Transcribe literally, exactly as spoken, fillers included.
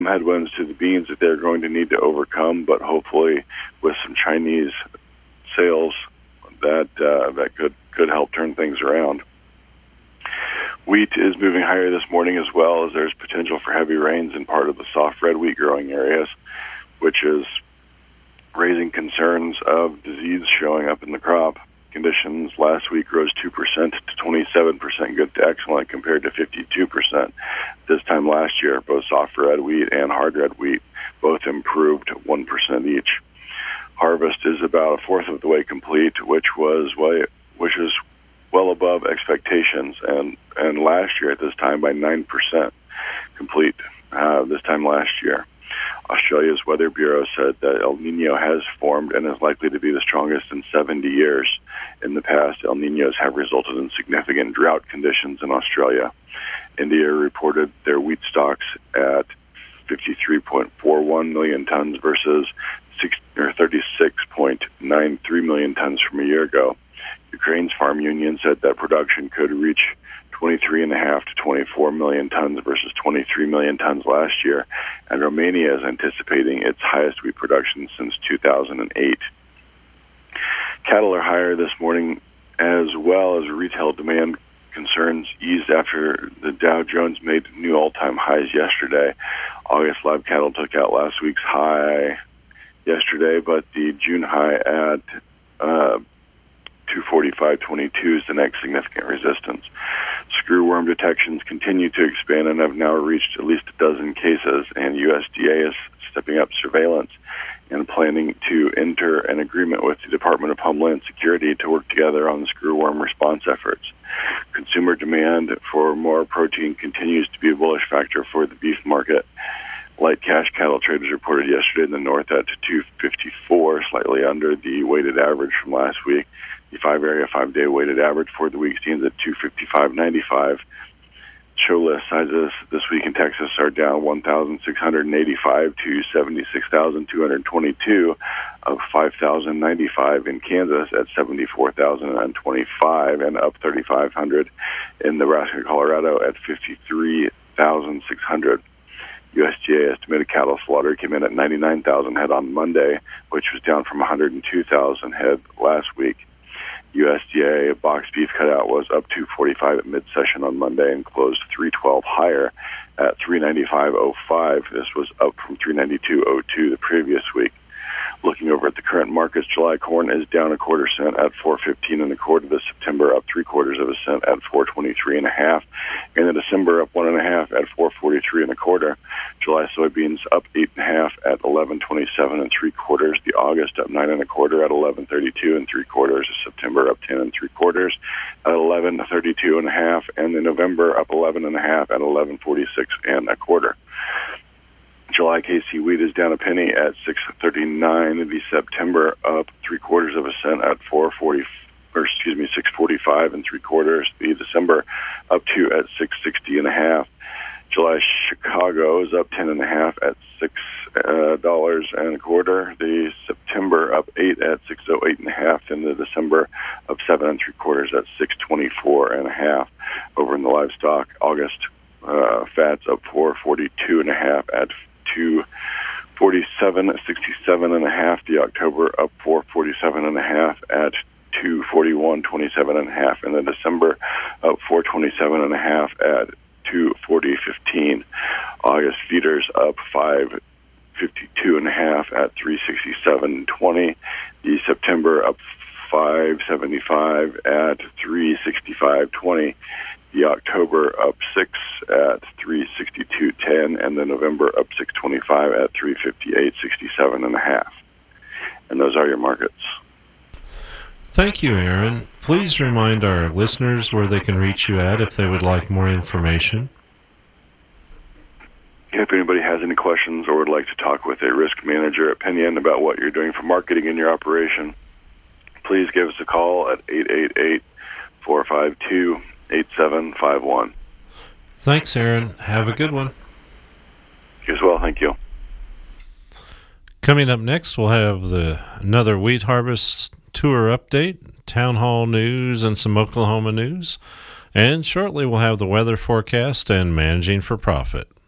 headwinds to the beans that they're going to need to overcome, but hopefully with some Chinese sales that uh, that could, could help turn things around. Wheat is moving higher this morning as well, as there's potential for heavy rains in part of the soft red wheat growing areas, which is raising concerns of disease showing up in the crop. Conditions last week rose two percent to twenty-seven percent good to excellent compared to fifty-two percent this time last year. Both soft red wheat and hard red wheat both improved one percent each. Harvest is about a fourth of the way complete, which was way, which is well above expectations, and, and last year at this time by nine percent complete uh, this time last year. Australia's Weather Bureau said that El Nino has formed and is likely to be the strongest in seventy years. In the past, El Ninos have resulted in significant drought conditions in Australia. India reported their wheat stocks at fifty-three point four one million tons versus thirty-six point nine three million tons from a year ago. Ukraine's farm union said that production could reach twenty-three point five to twenty-four million tons versus twenty-three million tons last year, and Romania is anticipating its highest wheat production since two thousand eight. Cattle are higher this morning as well as retail demand concerns eased after the Dow Jones made new all-time highs yesterday. August live cattle took out last week's high yesterday, but the June high at uh, two forty-five twenty-two is the next significant resistance. Screwworm detections continue to expand and have now reached at least a dozen cases, and U S D A is stepping up surveillance and planning to enter an agreement with the Department of Homeland Security to work together on the screwworm response efforts. Consumer demand for more protein continues to be a bullish factor for the beef market. Light cash cattle traders reported yesterday in the north at two fifty-four, slightly under the weighted average from last week. The five-area, five-day weighted average for the week stands at two fifty-five ninety-five. Show list sizes this week in Texas are down one thousand six hundred eighty-five to seventy-six thousand two hundred twenty-two, of five thousand ninety-five in Kansas at seventy-four thousand twenty-five, and up thirty-five hundred in Nebraska, Colorado at fifty-three thousand six hundred. U S D A estimated cattle slaughter came in at ninety-nine thousand head on Monday, which was down from one hundred two thousand head last week. U S D A box beef cutout was up two forty-five at mid-session on Monday and closed three twelve higher at three ninety-five oh five. This was up from three ninety-two oh two the previous week. Looking over at the current markets, July corn is down a quarter cent at four fifteen and a quarter. The September up three quarters of a cent at four twenty-three and a half, and the December up one and a half at four forty-three and a quarter. July soybeans up eight and a half at eleven twenty-seven and three quarters. The August up nine and a quarter at eleven thirty-two and three quarters. The September up ten and three quarters at eleven thirty-two and a half, and the November up eleven and a half at eleven forty-six and a quarter. July K C wheat is down a penny at six thirty-nine. The September up three quarters of a cent at four forty, or excuse me, six forty-five and three quarters. The December up two at six sixty and a half. July Chicago is up ten and a half at six uh, dollars and a quarter. The September up eight at six oh eight and a half, and the December up seven and three quarters at six twenty-four and a half. Over in the livestock, August uh, fats up four forty-two and a half at two forty-seven sixty-seven and a half. The October up four forty-seven and a half at two forty-one twenty-seven and a half, and the December up four twenty-seven and a half at two forty fifteen. August feeders up five fifty-two and a half at three sixty-seven twenty. The September up five seventy-five at three sixty-five twenty. The October up six at three sixty-two ten, and the November up six twenty-five at three fifty-eight sixty-seven and a half. And those are your markets. Thank you, Aaron. Please remind our listeners where they can reach you at if they would like more information. If anybody has any questions or would like to talk with a risk manager at Penn about what you're doing for marketing in your operation, please give us a call at eight eight eight, four five two, eight seven five one. Thanks, Aaron. Have a good one. You as well. Thank you. Coming up next, we'll have the another wheat harvest tour update, town hall news, and some Oklahoma news. And shortly, we'll have the weather forecast and managing for profit.